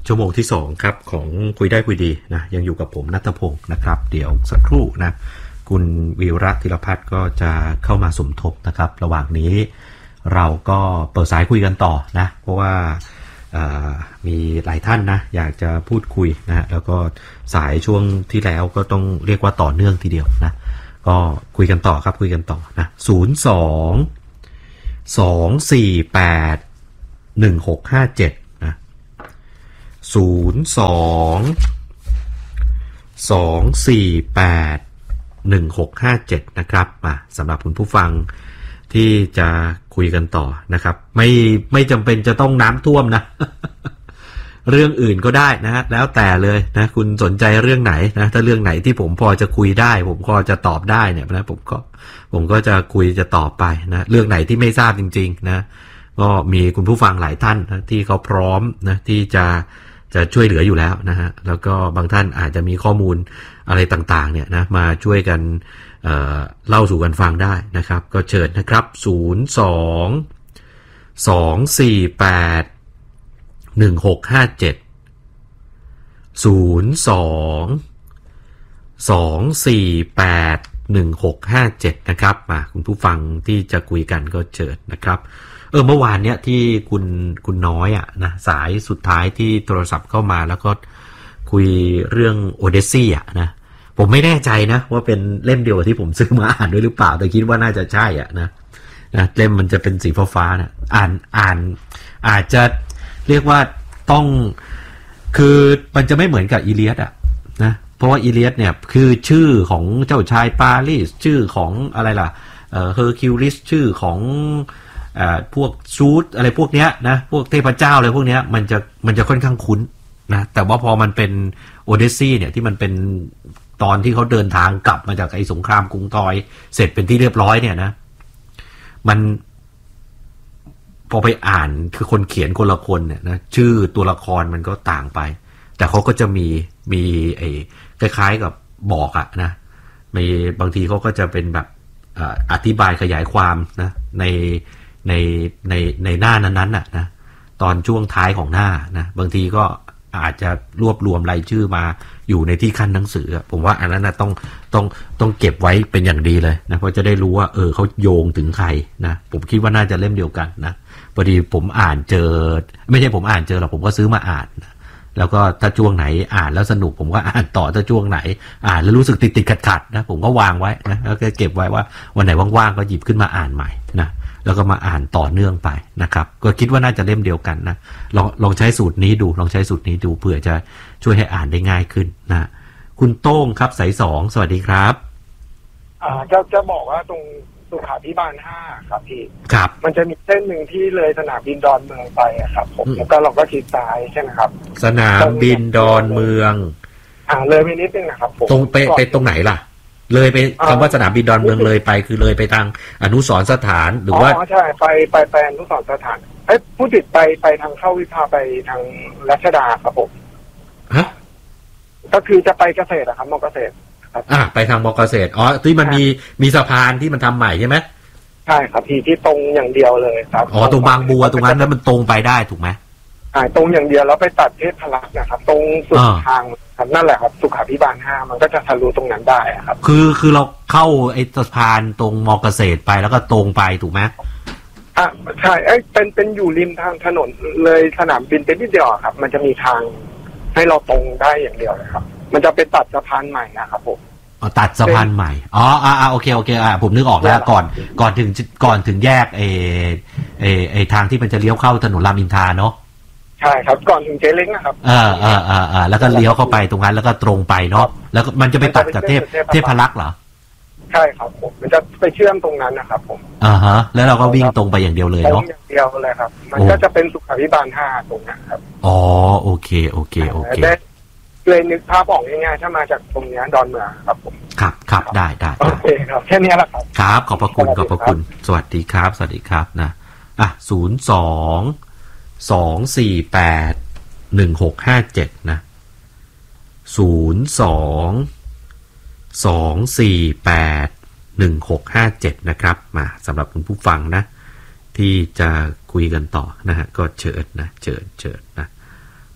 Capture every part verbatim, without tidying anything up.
ชั่วโมงที่สองครับของคุยได้คุยดีนะยังอยู่กับผมณัฐพงศ์นะครับเดี๋ยวสักครู่นะคุณวีระธีรพัฒน์ก็จะเข้ามาสมทบนะครับระหว่างนี้เราก็เปิดสายคุยกันต่อนะเพราะว่ามีหลายท่านนะอยากจะพูดคุยนะแล้วก็สายช่วงที่แล้วก็ต้องเรียกว่าต่อเนื่องทีเดียวนะก็คุยกันต่อครับคุยกันต่อนะศูนย์สองสองสี่แปดหนึ่งหกห้าเจ็ดนะศูนย์สองสองสี่แปดหนึ่งหกห้าเจ็ดนะครับมาสำหรับคุณผู้ฟังที่จะคุยกันต่อนะครับไม่ไม่จำเป็นจะต้องน้ำท่วมนะ เรื่องอื่นก็ได้นะแล้วแต่เลยนะคุณสนใจเรื่องไหนนะถ้าเรื่องไหนที่ผมพอจะคุยได้ผมก็จะตอบได้เนี่ยนะผมก็ผมก็จะคุยจะตอบไปนะเรื่องไหนที่ไม่ทราบจริงๆนะก็มีคุณผู้ฟังหลายท่านนะที่เขาพร้อมนะที่จะจะช่วยเหลืออยู่แล้วนะฮะแล้วก็บางท่านอาจจะมีข้อมูลอะไรต่างๆเนี่ยนะมาช่วยกันเอ่อเล่าสู่กันฟังได้นะครับก็เชิญนะครับศูนย์สอง สองสี่แปดหนึ่งหกห้าเจ็ด ศูนย์สอง สองสี่แปดหนึ่งหกห้าเจ็ดนะครับมาคุณผู้ฟังที่จะคุยกันก็เชิญนะครับเออเมื่อวานเนี้ยที่คุณคุณน้อยอ่ะนะสายสุดท้ายที่โทรศัพท์เข้ามาแล้วก็คุยเรื่องโอเดสซี่อ่ะนะผมไม่แน่ใจนะว่าเป็นเล่มเดียวกับที่ผมซื้อมาอ่านด้วยหรือเปล่าแต่คิดว่าน่าจะใช่อ่ะนะนะเล่มมันจะเป็นสีฟ้าๆนะอ่านอ่านอาจจะเรียกว่าต้องคือมันจะไม่เหมือนกับอีเลียดอ่ะนะเพราะว่าอีเลียดเนี่ยคือชื่อของเจ้าชายปารีสชื่อของอะไรล่ะเอ่อเฮอร์คิวลิสชื่อของเอ่อพวกซูดอะไรพวกเนี้ยนะพวกเทพเจ้าอะไรพวกเนี้ยมันจะมันจะค่อนข้างคุ้นนะแต่ว่าพอมันเป็นโอเดสซี่เนี่ยที่มันเป็นตอนที่เขาเดินทางกลับมาจากไอ้สงครามกรุงทรอยเสร็จเป็นที่เรียบร้อยเนี่ยนะมันพอไปอ่านคือคนเขียนคนละคนเนี่ยนะชื่อตัวละครมันก็ต่างไปแต่เขาก็จะมีมีไอ้คล้ายๆกับบอกอะนะมีบางทีเขาก็จะเป็นแบบอธิบายขยายความนะในในในในหน้านั้นๆน่ะนะตอนช่วงท้ายของหน้านะบางทีก็อาจจะรวบรวมรายชื่อมาอยู่ในที่ขั้นหนังสือผมว่าอันนั้นนะต้องต้องต้องเก็บไว้เป็นอย่างดีเลยนะเพราะจะได้รู้ว่าเออเขาโยงถึงใครนะผมคิดว่าน่าจะเล่มเดียวกันนะพอดีผมอ่านเจอไม่ใช่ผมอ่านเจอหรอกผมก็ซื้อมาอ่านนะแล้วก็ถ้าช่วงไหนอ่านแล้วสนุกผมก็อ่านต่อถ้าช่วงไหนอ่านแล้วรู้สึกติดติดขัดขัดนะผมก็วางไว้นะแล้วก็เก็บไว้ว่าวันไหนว่างๆก็หยิบขึ้นมาอ่านใหม่นะแล้วก็มาอ่านต่อเนื่องไปนะครับก็คิดว่าน่าจะเล่มเดียวกันนะลองลองใช้สูตรนี้ดูลองใช้สูตรนี้ดูเผื่อจะช่วยให้อ่านได้ง่ายขึ้นนะคุณโต้งครับสายสองสวัสดีครับอ่าจะจะบอกว่าตรงสุขาภิบาลห้าครับพี่ครับมันจะมีเส้นหนึ่งที่เลยสนามบินดอนเมืองไปอะครับผมแล้วก็เราก็ชิดซ้ายใช่ไหมครับสนามบินดอนเมืองอ่าเลยไปนิดนึงนะครับผมตรงไปไปตรงไหนล่ะเลยไปคำว่าสนามบินดอนเมืองเลยไปคือเลยไปทางอนุสรณ์สถานหรือว่าอ๋อใช่ไปไปไปอนุสรณ์สถานเอ้ยผู้ติดไปไปทางเข้าวิภาไปทางรัชดาครับผมฮะก็คือจะไปเกษตรอะครับมอเกษตรอ่าไปทางมอเกษตรอ๋อที่มันมีมีสะพานที่มันทำใหม่ใช่ไหมใช่ครับพี่ที่ตรงอย่างเดียวเลยครับอ๋อตรงบางบัวตรงนั้นแล้วมันตรงไปได้ถูกไหมอ่าตรงอย่างเดียวแล้วไปตัดเทพพลักษณ์นะครับตรงสุดทางครับนั่นแหละครับสุขาภิบาลห้ามันก็จะทะลุตรงนั้นได้ครับคือคือเราเข้าไอ้สะพานตรงมอเกษตรไปแล้วก็ตรงไปถูกไหมอ่าใช่เอ้ยเป็นเป็นอยู่ริมทางถนนเลยสนามบินเป็นนิดเดียวครับมันจะมีทางให้เราตรงได้อย่างเดียวเลยครับมันจะเป็นตัดสะพานใหม่นะครับผมอ๋อตัดสะพานใหม่อ๋ออ่าอ่าโอเคโอเคอ่าผมนึกออกแล้วก่อนก่อนถึงก่อนถึงแยกเอเอเอทางที่มันจะเลี้ยวเข้าถนนรามอินทราเนาะใช่ครับก่อนถึงเจเล้งนะครับเออเออเออเออแล้วก็เลี้ยวเข้าไปตรงนั้นแล้วก็ตรงไปเนาะแล้วมันจะไปตัดกับเทพเทพลักษณ์เหรอใช่ครับผมมันจะไปเชื่อมตรงนั้นนะครับผมอ่าฮะแล้วเราก็วิ่งตรงไปอย่างเดียวเลยเนาะอย่างเดียวเลยครับมันก็จะเป็นสุขาภิบาลห้าตรงนั้นครับอ๋อโอเคโอเคโอเคเลยนึกภาพออกง่ายๆถ้ามาจากตรงนี้ดอนเมืองครับผมครับครับได้ได้โอเคครับแค่นี้แหละครับครับขอบพระคุณขอบพระคุณสวัสดีครับสวัสดีครับนะอ่ะศูนย์สองสองสี่แปดหนึ่งหกห้าเจ็ดนะศูนย์สองสองสี่แปดหนึ่งหกห้าเจ็ดนะครับมาสำหรับคุณผู้ฟังนะที่จะคุยกันต่อนะฮะก็เชิญนะเชิญเชิญนะ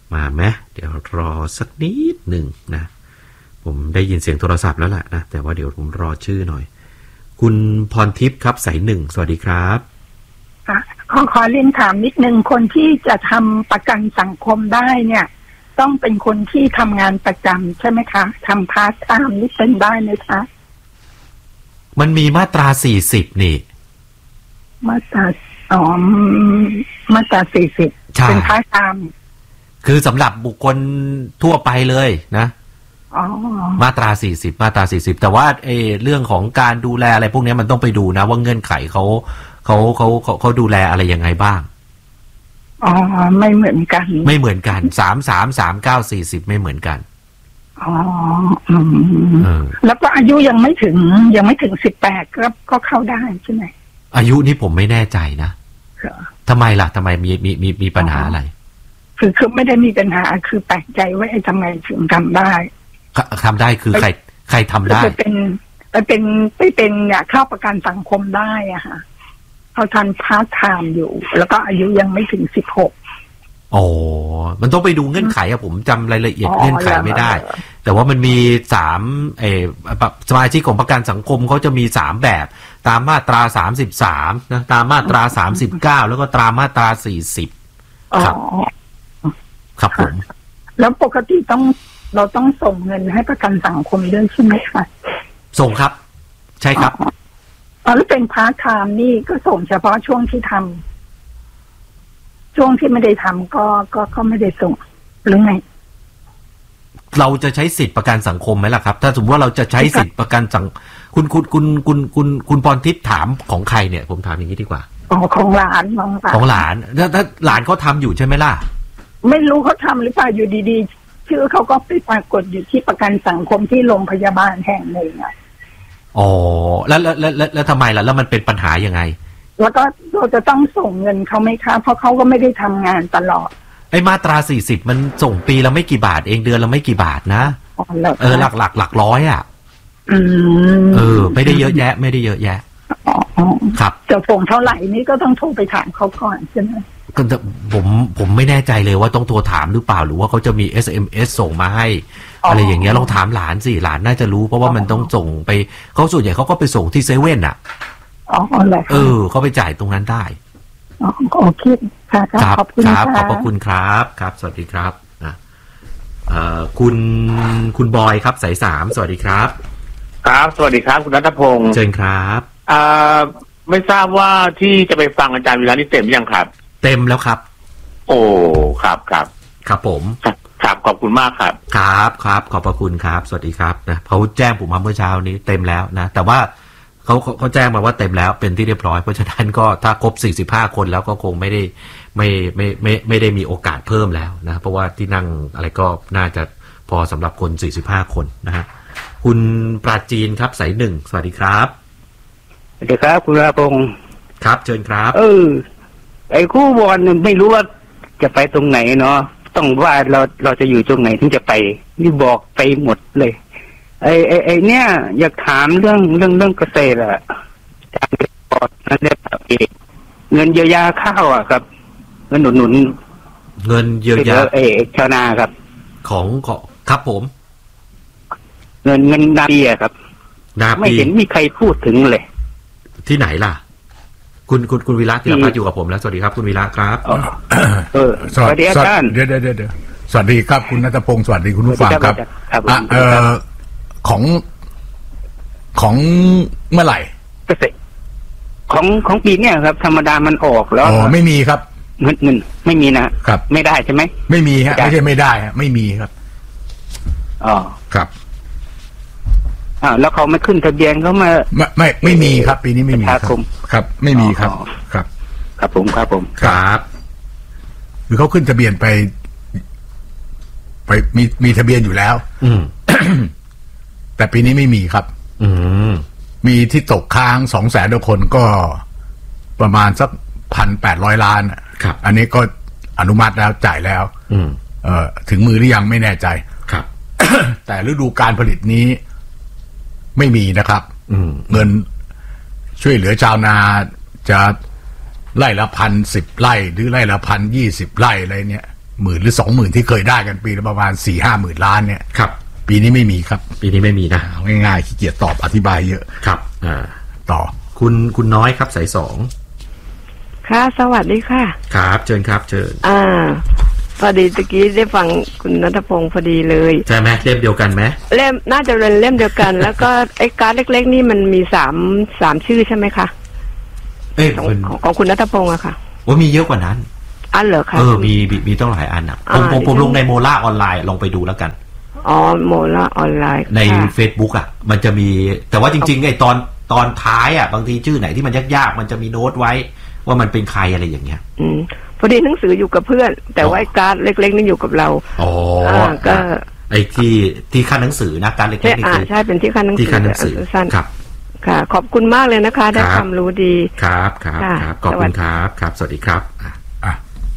มาไหมเดี๋ยวรอสักนิดหนึ่งนะผมได้ยินเสียงโทรศัพท์แล้วแหละนะแต่ว่าเดี๋ยวผมรอชื่อหน่อยคุณพรทิพย์ครับสายหนึ่งสวัสดีครับค่ะขอขอเรียนถามนิดนึงคนที่จะทำประกันสังคมได้เนี่ยต้องเป็นคนที่ทำงานประจำใช่ไหมคะทำพาร์ทไทม์นี่เป็นได้ไหมคะมันมีมาตราสี่สิบนี่มาตราอ๋อมาตราสี่สิบเป็นพาร์ทไทม์คือสำหรับบุคคลทั่วไปเลยนะอ๋อมาตราสี่สิบมาตราสี่สิบแต่ว่าเออเรื่องของการดูแลอะไรพวกนี้มันต้องไปดูนะว่าเงื่อนไขเขาเขาเขาเขาเขาดูแลอะไรยังไงบ้างอ๋อไม่เหมือนกันไม่เหมือนกันสามสามสามเก้าสี่สิบไม่เหมือนกันอ๋ออืมแล้วก็อายุยังไม่ถึงยังไม่ถึงสิบแปดก็ก็เข้าได้ใช่ไหมอายุนี่ผมไม่แน่ใจนะทำไมล่ะทำไมมีมีมีมีปัญหาอะไรคือคือไม่ได้มีปัญหาคือแปลกใจว่าไอ้ทำไมถึงทำได้ทำได้คือใครใครทำได้ไปเป็นไปเป็นไปเป็นเนี่ยเข้าประกันสังคมได้อะค่ะเขาทันพาร์ทไทม์อยู่แล้วก็อายุยังไม่ถึงสิบหกอ๋อมันต้องไปดูเงื่อนไขอะผมจำรายละเอียดเงื่อนไขไม่ได้แต่ว่ามันมีสามเออสมาชิกของประกันสังคมเขาจะมีสามแบบตามมาตราสามสิบสามนะตามมาตราสามสิบเก้าแล้วก็ตามมาตราสี่สิบครับครับผมแล้วปกติต้องเราต้องส่งเงินให้ประกันสังคมด้วยใช่ไหมคะส่งครับใช่ครับอ๋อแล้วเป็นพาร์ทไทม์นี่ก็ส่งเฉพาะช่วงที่ทำช่วงที่ไม่ได้ทำก็ก็ก็ไม่ได้ส่งหรือไงเราจะใช้สิทธิประกันสังคมไหมล่ะครับถ้าสมมติว่าเราจะใช้สิทธิประกันสังคุณคุณคุณคุณคุณคุณพรทิพย์ถามของใครเนี่ยผมถามอย่างนี้ดีกว่าอ๋อของหลานของหลานของหลานถ้าถ้าหลานเขาทำอยู่ใช่ไหมล่ะไม่รู้เขาทำหรือเปล่าอยู่ดีๆชื่อเขาก็ไปปรากฏอยู่ที่ประกันสังคมที่โรงพยาบาลแห่งหนึ่งอ่ะอ๋อแล้วแล้วแล้วแล้วทำไมล่ะแล้วมันเป็นปัญหายังไงแล้วก็เราจะต้องส่งเงินเขาไหมคะเพราะเขาก็ไม่ได้ทำงานตลอดไอ้มาตราสี่สิบมันส่งปีละไม่กี่บาทเองเดือนละไม่กี่บาทนะเออหลักหลักหลักร้อยอ่ะอืมเออไม่ได้เยอะแยะไม่ได้เยอะแยะอ๋อครับจะส่งเท่าไหร่นี่ก็ต้องโทรไปถามเขาก่อนใช่ไหมก็ผมผมไม่แน่ใจเลยว่าต้องโทรถามหรือเปล่าหรือว่าเขาจะมี เอส เอ็ม เอส ส่งมาให้อะไรอย่างเงี้ยลองถามหลานสิหลานน่าจะรู้เพราะว่ามันต้องส่งไปเขาส่วนใหญ่เขาก็ไปส่งที่เซเว่นอ่ะอ๋อเหรอเออเขาไปจ่ายตรงนั้นได้อ๋อโอเคค่ะขอบคุณครับขอบพระคุณครับครับสวัสดีครับนะเอ่อคุณคุณบอยครับสายสามสวัสดีครับครับสวัสดีครับคุณณัฐพงศ์เชิญครับอ่าไม่ทราบว่าที่จะไปฟังอาจารย์วิระนี่เต็มยังครับเต็มแล้วครับโอ้ครับครับครับผมครับขอบคุณมากครับครับครับขอบพระคุณครับสวัสดีครับนะเขาแจ้งผมมาเมื่อเช้านี้เต็มแล้วนะแต่ว่าเขาเขาแจ้งมาว่าเต็มแล้วเป็นที่เรียบร้อยเพราะฉะนั้นก็ถ้าครบสี่สิบห้าคนแล้วก็คงไม่ได้ไม่ไม่ไม่ไม่ได้มีโอกาสเพิ่มแล้วนะเพราะว่าที่นั่งอะไรก็น่าจะพอสำหรับคนสี่สิบห้าคนนะฮะคุณปราจีนครับสายหนึ่งสวัสดีครับสวัสดีครับคุณราพงศ์ครับเชิญครับเออไอ้คู่บอลไม่รู้ว่าจะไปตรงไหนเนาะต้องว่าเราเราจะอยู่ตรงไหนถึงจะไปนี่บอกไปหมดเลยไอ้ไอ้ไอ้เนี่ยอยากถามเรื่องเรื่องเรื่องเกษตรอะการเกษตรนั่นเนี่ยเงินเยียวยาข้าวอะครับเงินหนุนหนุนเงินเยียวยาเออชาวนาครับของของครับผมเงินเงินนาปีอะครับไม่เห็นมีใครพูดถึงเลยที่ไหนล่ะคุณคุณคุณวีระธีรพัฒน์อยู่กับผมแล้วสวัสดีครับคุณวีระครับเออสวัสดีอาจารย์เดี๋ยวเดี๋ยวเดี๋ยวสวัสดีครับคุณณัฐพงศ์สวัสดีคุณผู้ฟังครับเอ่อของของเมื่อไหร่เกษตรของของปีเนี้ยครับธรรมดามันออกแล้วอ๋อไม่มีครับเงินเงินไม่มีนะครับไม่ได้ใช่ไหมไม่มีฮะไม่ใช่ไม่ได้ฮะไม่มีครับอ๋อครับอ่าแล้วเขาไม่ขึ้นทะเบียนเขามาไม่ไม่ไม่มีครับปีนี้ไม่มีครับครับไม่มีครับครับครับผมครับผมครับคือเขาขึ้นทะเบียนไปไปมีมีทะเบียนอยู่แล้วอืมแต่ปีนี้ไม่มีครับอืมมีที่ตกค้างสองแสนคนก็ประมาณสักพันแปดร้อยล้านครับอันนี้ก็อนุมัติแล้วจ่ายแล้วอืมเอ่อถึงมือหรือยังไม่แน่ใจครับแต่ฤดูการผลิตนี้ไม่มีนะครับเงินช่วยเหลือชาวนาจะไร่ละพันสิบไร่หรือไร่ละพันยี่สิบไร่อะไรเนี่ยหมื่นหรือสองหมื่นที่เคยได้กันปีละประมาณสี่ห้าหมื่นล้านเนี่ยครับปีนี้ไม่มีครับปีนี้ไม่มีนะง่ายๆขี้เกียจตอบอธิบายเยอะครับอ่าต่อคุณคุณน้อยครับสายสองค่ะสวัสดีค่ะครับเชิญครับเชิญอ่าพอดีตะกี้ได้ฟังคุณณัฐพงศ์พอดีเลยใช่ไหมเล่มเดียวกันไหมเล่มน่าจะเป็นเล่มเดียวกัน แล้วก็ไอ้การ์ดเล็กๆนี่มันมีสามสามชื่อใช่ไหมคะเอ้ยของของคุณณัฐพงศ์อะค่ะว่ามีเยอะกว่านั้นอันเหรอคะเออมีมีต้องหลายอันอ่ะผมผมผมลงในโมล่าออนไลน์ลองไปดูแล้วกันอ๋อโมล่าออนไลน์ใน Facebook อ่ะมันจะมีแต่ว่าจริงๆไอ้ตอนตอนท้ายอ่ะบางทีชื่อไหนที่มันยากๆมันจะมีโน้ตไว้ว่ามันเป็นใครอะไรอย่างเงี้ยอืมพอดีหนังสืออยู่กับเพื่อนแต่ว่าการ์ดเล็กๆนี่อยู่กับเราอ๋อก็ไอ้ที่ที่ค่าหนังสือนะการ์ดเล็กๆนี่คือใช่เป็นที่ค่าหนังสือที่ค่าหนังสือครับค่ะขอบคุณมากเลยนะคะได้ความรู้ดีครับครับครับขอบคุณครับครับสวัสดีครับอ่ะ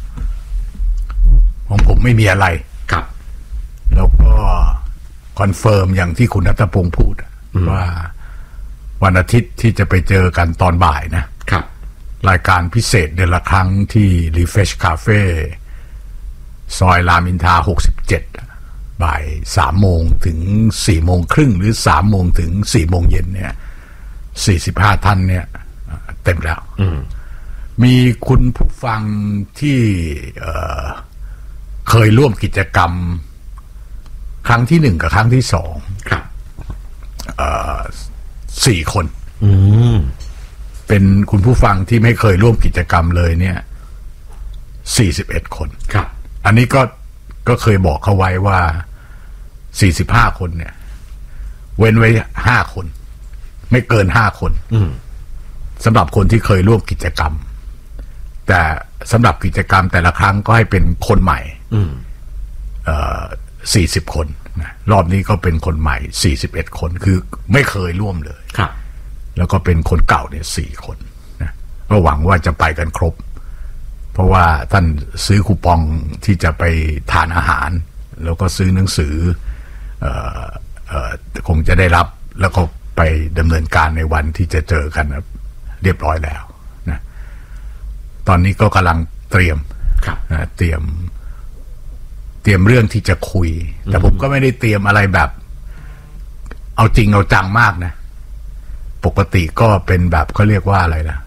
ผมผมไม่มีอะไรครับแล้วก็คอนเฟิร์มอย่างที่คุณณัฐพงศ์พูดว่าวันอาทิตย์ที่จะไปเจอกันตอนบ่ายนะครับรายการพิเศษเดือนละครั้งที่ Refresh Cafe ซอยรามอินทราหกสิบเจ็ดบ่ายสามโมงถึงสี่โมงครึ่งหรือสามโมงถึงสี่โมงเย็นเนี่ยสี่สิบห้าท่านเนี่ยเต็มแล้วมีคุณผู้ฟังที่เอ่อเคยร่วมกิจกรรมครั้งที่หนึ่งกับครั้งที่สองครับเอ่อสี่คนอืมเป็นคุณผู้ฟังที่ไม่เคยร่วมกิจกรรมเลยเนี่ยสี่สิบเอ็ดคนครับอันนี้ก็ก็เคยบอกเขาไว้ว่าสี่สิบห้าคนเนี่ยเว้นไว้ห้าคนไม่เกินห้าคนสำหรับคนที่เคยร่วมกิจกรรมแต่สำหรับกิจกรรมแต่ละครั้งก็ให้เป็นคนใหม่เอ่อสี่สิบคนนะรอบนี้ก็เป็นคนใหม่สี่สิบเอ็ดคนคือไม่เคยร่วมเลยครับแล้วก็เป็นคนเก่าเนี่ยสี่คนนะก็หวังว่าจะไปกันครบเพราะว่าท่านซื้อคูปองที่จะไปทานอาหารแล้วก็ซื้อหนังสือเอ่อเอ่อคงจะได้รับแล้วก็ไปดำเนินการในวันที่จะเจอกันเรียบร้อยแล้วนะตอนนี้ก็กำลังเตรียมนะเตรียมเตรียมเรื่องที่จะคุยแต่ผมก็ไม่ได้เตรียมอะไรแบบเอาจริงเอาจังมากนะปกติก็เป็นแบบเขาเรียกว่าอะไรนะ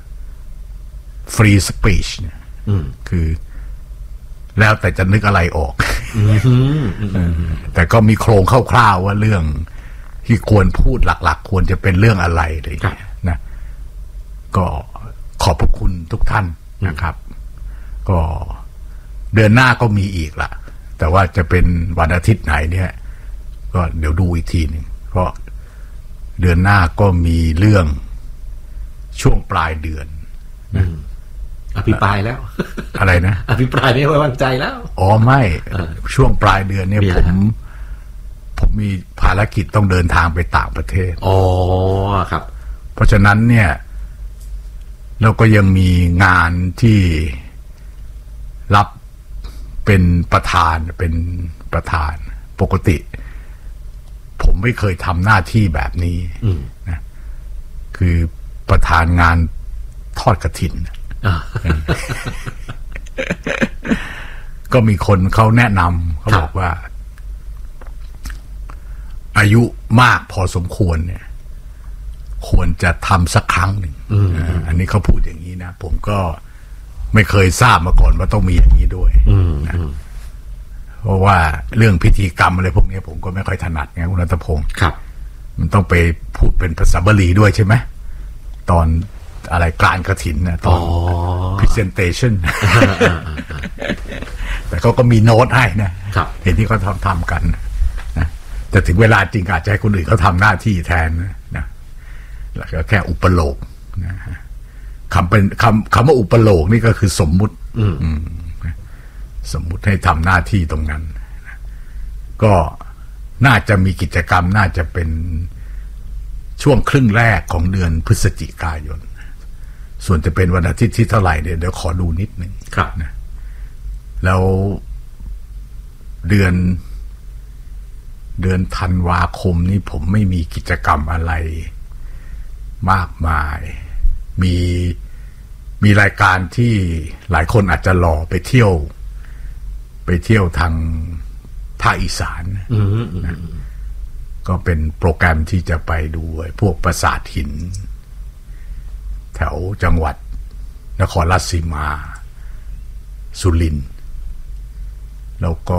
free speech เนี่ยคือแล้วแต่จะนึกอะไรออกแต่ก็มีโครงคร่าวๆว่าเรื่องที่ควรพูดหลักๆควรจะเป็นเรื่องอะไรเลยนะก็ขอบพระคุณทุกท่านนะครับก็เดือนหน้าก็มีอีกละแต่ว่าจะเป็นวันอาทิตย์ไหนเนี่ยก็เดี๋ยวดูอีกทีนึงเพราะเดือนหน้าก็มีเรื่องช่วงปลายเดือนนะอภิปรายแล้วอะไรนะอภิปรายไม่ไว้วางใจแล้วอ๋อไม่ช่วงปลายเดือนเนี่ยผมผมมีภารกิจต้องเดินทางไปต่างประเทศอ๋อครับเพราะฉะนั้นเนี่ยเราก็ยังมีงานที่รับเป็นประธานเป็นประธานปกติผมไม่เคยทำหน้าที่แบบนี้นะคือประธานงานทอดกฐินก็มีคนเขาแนะนำเขาบอกว่าอายุมากพอสมควรเนี่ยควรจะทำสักครั้งหนึ่ง อันนี้เขาพูดอย่างนี้นะผมก็ไม่เคยทราบมาก่อนว่าต้องมีอย่างนี้ด้วยนะเพราะว่าเรื่องพิธีกรรมอะไรพวกนี้ผมก็ไม่ค่อยถนัดไงคุณณัฐพงศ์ครับมันต้องไปพูดเป็นภาษาบาลีด้วยใช่ไหมตอนอะไรกลานกฐินนะตอน presentation แต่เขาก็มีโน้ตให้นะเห็นที่เขาทำทำกันนะแต่ถึงเวลาจริงอาจจะให้คนอื่นเขาทำหน้าที่แทนนะแล้วก็แค่อุปโลกนะคำเป็นคำคำว่าอุปโลกนี่ก็คือสมมุติสมมุติให้ทำหน้าที่ตรงนั้นก็น่าจะมีกิจกรรมน่าจะเป็นช่วงครึ่งแรกของเดือนพฤศจิกายนส่วนจะเป็นวันอาทิตย์ที่เท่าไหร่เนี่ยเดี๋ยวขอดูนิดนึงครับนะแล้วเดือนเดือนธันวาคมนี้ผมไม่มีกิจกรรมอะไรมากมายมีมีรายการที่หลายคนอาจจะรอไปเที่ยวไปเที่ยวทางภาคอีสานนะก็เป็นโปรแกรมที่จะไปดูพวกปราสาทหินแถวจังหวัดนครราชสีมาสุรินทร์แล้วก็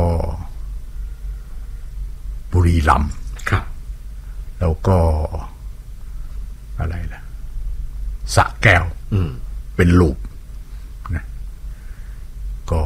บุรีรัมย์ครับแล้วก็อะไรล่ะสระแก้วเป็นลูปนะก็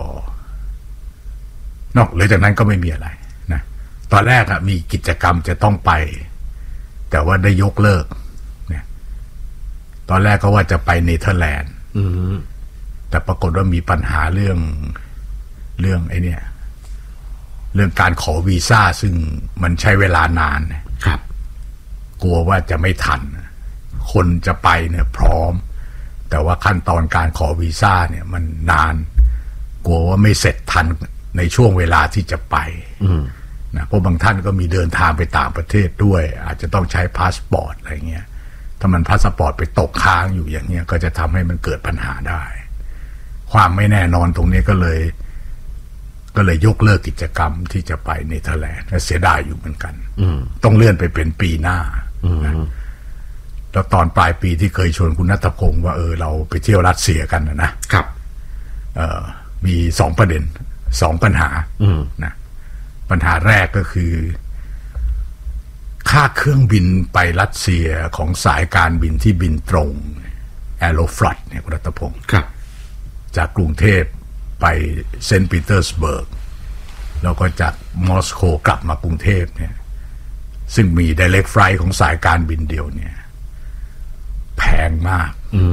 นอกเหนือจากนั้นก็ไม่มีอะไรนะตอนแรกอะมีกิจกรรมจะต้องไปแต่ว่าได้ยกเลิกเนี่ยตอนแรกก็ว่าจะไปเนเธอร์แลนด์แต่ปรากฏว่ามีปัญหาเรื่องเรื่องไอ้เนี่ยเรื่องการขอวีซ่าซึ่งมันใช้เวลานานครับกลัวว่าจะไม่ทันคนจะไปเนี่ยพร้อมแต่ว่าขั้นตอนการขอวีซ่าเนี่ยมันนานกลัวว่าไม่เสร็จทันในช่วงเวลาที่จะไปนะเพราะบางท่านก็มีเดินทางไปต่างประเทศด้วยอาจจะต้องใช้พาสปอร์ตอะไรเงี้ยถ้ามันพาสปอร์ตไปตกค้างอยู่อย่างเงี้ยก็จะทำให้มันเกิดปัญหาได้ความไม่แน่นอนตรงนี้ก็เลยก็เลยยกเลิกกิจกรรมที่จะไปเนเธอร์แลนด์เสียดายอยู่เหมือนกันต้องเลื่อนไปเป็นปีหน้านะแล้วตอนปลายปีที่เคยชวนคุณณัฐพงศ์ว่าเออเราไปเที่ยวรัสเซียกันนะครับเอ่อมีสองประเด็นสองปัญหานะปัญหาแรกก็คือค่าเครื่องบินไปรัสเซียของสายการบินที่บินตรงแอโรฟลัดเนี่ยคุณณัฐพงศ์จากกรุงเทพไปเซนต์ปีเตอร์สเบิร์กแล้วก็จากมอสโกกลับมากรุงเทพเนี่ยซึ่งมี direct flight ของสายการบินเดียวเนี่ยแพงมาก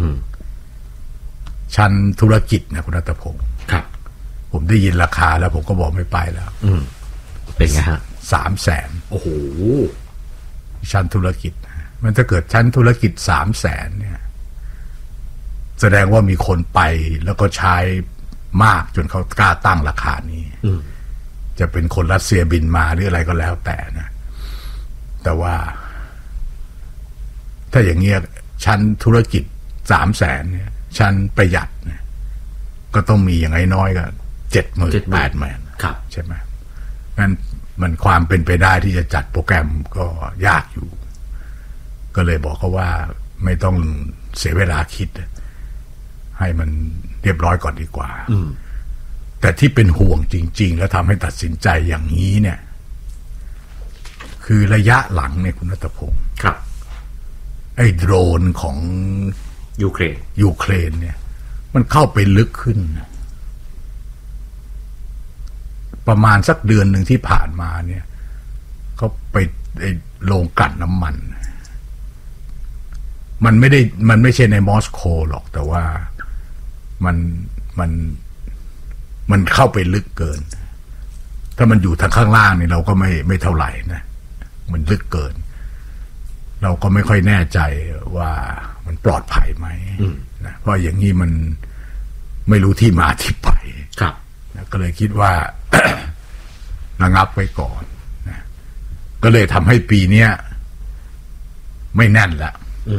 ชั้นธุรกิจนะคุณณัฐพงศ์ครับผมได้ยินราคาแล้วผมก็บอกไม่ไปแล้วเป็นไงฮะสามแสนโอ้โหชั้นธุรกิจมันถ้าเกิดชั้นธุรกิจสามแสนเนี่ยแสดงว่ามีคนไปแล้วก็ใช้มากจนเขากล้าตั้งราคานี้จะเป็นคนรัสเซียบินมาหรืออะไรก็แล้วแต่นะแต่ว่าถ้าอย่างเงี้ยชั้นธุรกิจสามแสนเนี่ยชั้นประหยัดเนี่ยก็ต้องมีอย่างน้อยๆก็เจ็ดหมื่นแปดหมื่นใช่ไหมงั้นมันความเป็นไปได้ที่จะจัดโปรแกรมก็ยากอยู่ก็เลยบอกเขาว่าไม่ต้องเสียเวลาคิดให้มันเรียบร้อยก่อนดีกว่าแต่ที่เป็นห่วงจริงๆแล้วทำให้ตัดสินใจอย่างนี้เนี่ยคือระยะหลังเนี่ยคุณณัฐพงศ์ครับไอ้โดรนของยูเครนยูเครนเนี่ยมันเข้าไปลึกขึ้นประมาณสักเดือนหนึ่งที่ผ่านมาเนี่ยเขาไปไอ้โรงกลั่นน้ำมันมันไม่ได้มันไม่ใช่ในมอสโกหรอกแต่ว่ามันมันมันเข้าไปลึกเกินถ้ามันอยู่ทางข้างล่างนี่เราก็ไม่ไม่เท่าไหร่นะมันลึกเกินเราก็ไม่ค่อยแน่ใจว่ามันปลอดภัยไหมนะเพราะอย่างนี้มันไม่รู้ที่มาที่ไปครับนะก็เลยคิดว่า ระงับไว้ก่อนนะก็เลยทำให้ปีนี้ไม่แน่นละ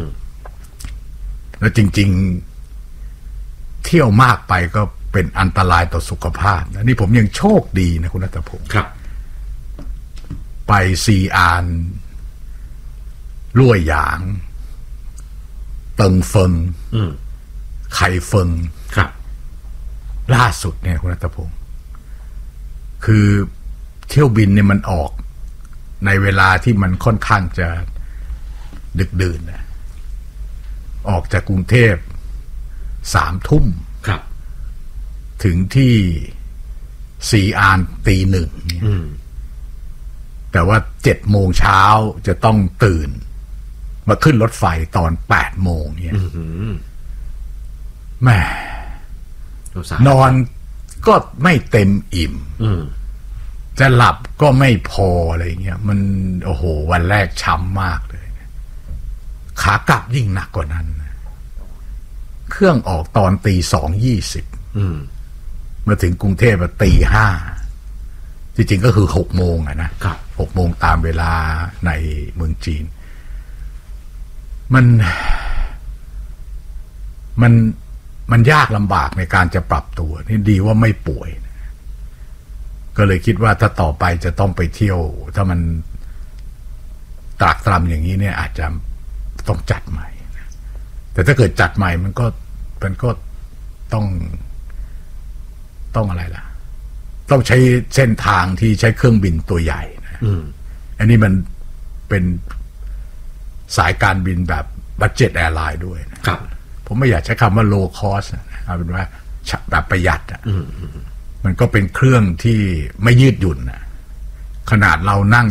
แล้วจริงๆเที่ยวมากไปก็เป็นอันตรายต่อสุขภาพนะนี่ผมยังโชคดีนะคุณณัฐพงศ์ครับไปซีอานลั่วหยางเติงเฟิงไข่เฟิงครับล่าสุดเนี่ยคุณณัฐพงศ์คือเที่ยวบินเนี่ยมันออกในเวลาที่มันค่อนข้างจะดึกดื่นนะออกจากกรุงเทพสามทุ่มครับถึงที่ซีอานตีหนึ่งแต่ว่าเจ็ดโมงเช้าจะต้องตื่นมาขึ้นรถไฟตอนแปดโมงเนี่ยแม่นอนก็ไม่เต็มอิ่มจะหลับก็ไม่พออะไรเงี้ยมันโอ้โหวันแรกช้ำมากเลยขากลับยิ่งหนักกว่านั้นเครื่องออกตอนตีสองยี่สิบมาถึงกรุงเทพตีห้าจริงๆก็คือหกโมงอะนะหกโมงตามเวลาในเมืองจีนมันมันมันยากลำบากในการจะปรับตัวนี่ดีว่าไม่ป่วยก็เลยคิดว่าถ้าต่อไปจะต้องไปเที่ยว ถ้ามันตรากตรำอย่างนี้เนี่ยอาจจะต้องจัดใหม่แต่ถ้าเกิดจัดใหม่มันก็มันก็ต้องต้องอะไรล่ะต้องใช้เส้นทางที่ใช้เครื่องบินตัวใหญ่นะอันนี้มันเป็นสายการบินแบบบัดเจ็ตแอร์ไลน์ด้วยนะครับผมไม่อยากใช้คำว่า low cost นะเอาเป็นว่าแบบประหยัดอ่ะมันก็เป็นเครื่องที่ไม่ยืดหยุ่นนะขนาดเรานั่ง